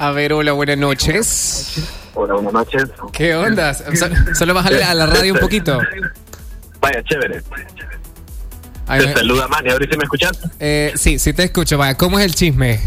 A ver, hola, buenas noches. Hola, buenas noches. ¿Qué onda? Solo bájale a la radio un poquito. Vaya, chévere. Ay, te saluda Manny, ¿ahora sí me escuchas? Sí te escucho. Vaya, ¿cómo es el chisme?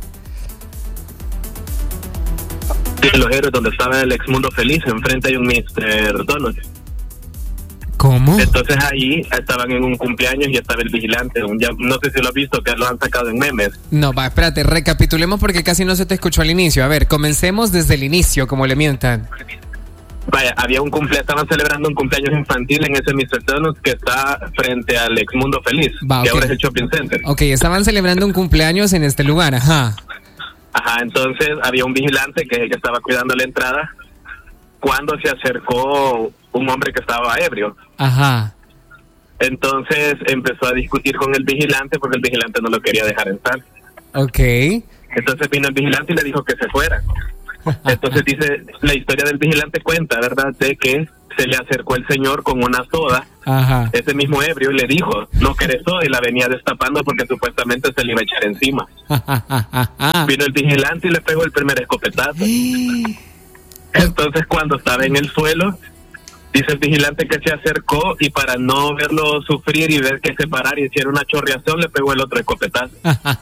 En los héroes donde estaba el ex Mundo Feliz, enfrente hay un Mr. Donut. ¿Cómo? Entonces ahí estaban en un cumpleaños y estaba el vigilante. No sé si lo has visto, que lo han sacado en memes. No, va, espérate, recapitulemos porque casi no se te escuchó al inicio. A ver, comencemos desde el inicio, como le mientan. Vaya, estaban celebrando un cumpleaños infantil en ese Mr. Donut que está frente al ex Mundo Feliz, que ahora es el Shopping Center. Ok, estaban celebrando un cumpleaños en este lugar, ajá. Ajá, entonces había un vigilante que estaba cuidando la entrada cuando se acercó un hombre que estaba ebrio. Ajá. Entonces empezó a discutir con el vigilante porque el vigilante no lo quería dejar entrar. Ok. Entonces vino el vigilante y le dijo que se fuera. Entonces dice, la historia del vigilante cuenta, ¿verdad?, de que se le acercó el señor con una soda. Ajá. Ese mismo ebrio y le dijo, no querés soda, y la venía destapando porque supuestamente se le iba a echar encima. Vino el vigilante y le pegó el primer escopetazo. Entonces cuando estaba en el suelo, dice el vigilante que se acercó y para no verlo sufrir y ver que se parara y hiciera una chorreación, le pegó el otro escopetazo.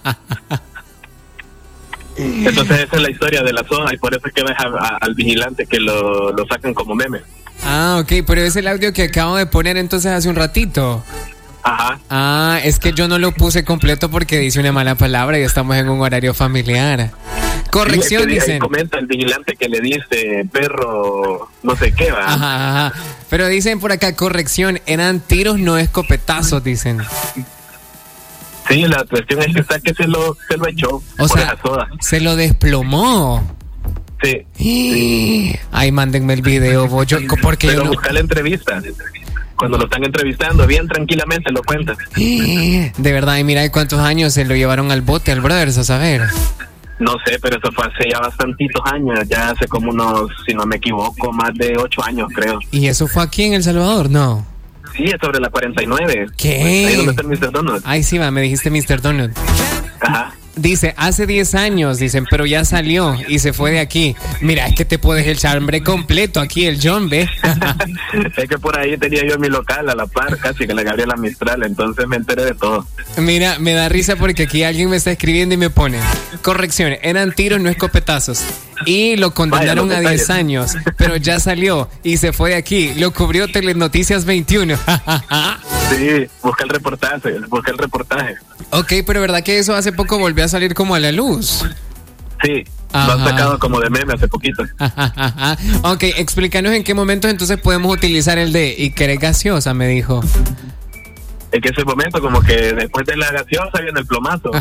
Entonces esa es la historia de la soda y por eso es que ves al vigilante que lo sacan como meme. Ah, ok, pero es el audio que acabo de poner entonces hace un ratito. Ajá. Ah, es que yo no lo puse completo porque dice una mala palabra y estamos en un horario familiar. Corrección, sí, dicen. Ahí comenta el vigilante que le dice perro, no sé qué, va. Ajá. Pero dicen por acá, corrección, eran tiros, no escopetazos, dicen. Sí, la cuestión es que se lo echó. O sea, se lo desplomó. Sí. Ay, mándenme el video, porque pero yo no... busca la entrevista. Cuando lo están entrevistando, bien tranquilamente lo cuentan. De verdad, y mira cuántos años se lo llevaron al bote, al Brothers, a saber. No sé, pero eso fue hace ya bastantitos años, ya hace como unos, si no me equivoco, más de 8 años, creo. ¿Y eso fue aquí en El Salvador? No. Sí, es sobre la 49. ¿Qué? Ahí donde está el Mr. Donut. Ay, sí, me dijiste Mr. Donut. Ajá. Dice, hace 10 años, dicen, pero ya salió y se fue de aquí. Mira, es que te puedes echar hambre completo aquí el John, ¿ve? Es que por ahí tenía yo mi local a la par, casi que la Gabriela Mistral, entonces me enteré de todo. Mira, me da risa porque aquí alguien me está escribiendo y me pone, corrección, eran tiros, no escopetazos. Y lo condenaron a 10 años, pero ya salió y se fue de aquí. Lo cubrió Telenoticias 21. Sí, busca el reportaje. Ok, pero ¿verdad que eso hace poco volvió a salir como a la luz? Sí, lo han sacado como de meme hace poquito. Ok, explícanos en qué momentos entonces podemos utilizar el de y que eres gaseosa, me dijo. En que ese momento como que después de la gaseosa viene el plomazo.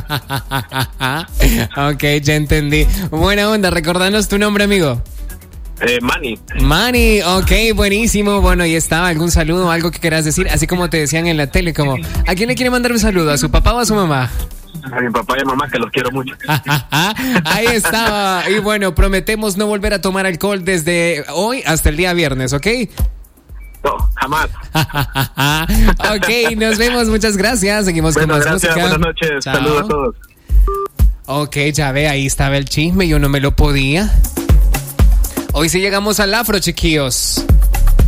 Ok, ya entendí. Buena onda, recordanos tu nombre, amigo. Manny, ok, buenísimo. Bueno, ahí estaba, algún saludo, algo que quieras decir, así como te decían en la tele, como, ¿a quién le quiere mandar un saludo? ¿A su papá o a su mamá? A mi papá y a mamá, que los quiero mucho. Ahí estaba. Y bueno, prometemos no volver a tomar alcohol desde hoy hasta el día viernes, ¿ok? No, jamás. Ok, nos vemos, muchas gracias. Seguimos con más música. Buenas noches, chao. Saludos a todos. Ok, ya ve, ahí estaba el chisme, yo no me lo podía. Hoy sí llegamos al afro, chiquillos.